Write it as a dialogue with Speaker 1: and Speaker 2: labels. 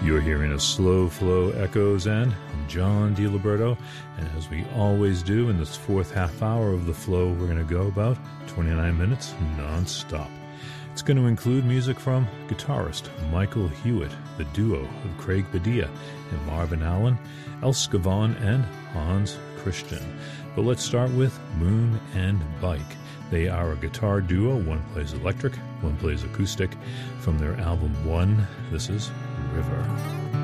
Speaker 1: You're hearing a Slow Flow Echoes, and I'm John DiLiberto, and as we always do in this fourth half hour of the flow, we're going to go about 29 minutes non-stop. It's going to include music from guitarist Michael Hewitt, the duo of Craig Padilla and Marvin Allen, El Scavone, and Hans Christian. But let's start with Moon and Bike. They are a guitar duo. One plays electric, one plays acoustic. From their album One, this is River.